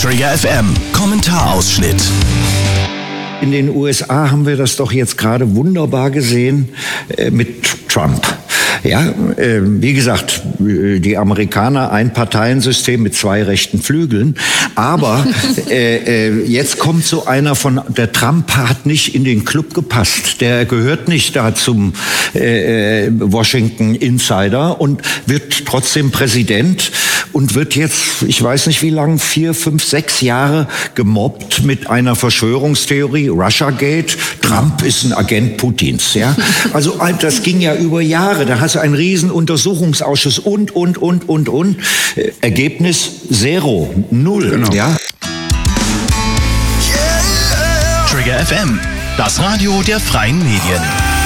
Trigger FM Kommentarausschnitt. In den USA haben wir das doch jetzt gerade wunderbar gesehen mit Trump. Ja, wie gesagt, die Amerikaner, ein Parteiensystem mit zwei rechten Flügeln. Aber jetzt kommt so einer der Trump hat nicht in den Club gepasst. Der gehört nicht da zum Washington Insider und wird trotzdem Präsident und wird jetzt, ich weiß nicht wie lange, 4, 5, 6 Jahre gemobbt mit einer Verschwörungstheorie, Russiagate. Trump ist ein Agent Putins. Ja, also das ging ja über Jahre. Da hast du einen riesen Untersuchungsausschuss und. Ergebnis 0, 0. Genau. Ja. Trigger FM, das Radio der freien Medien.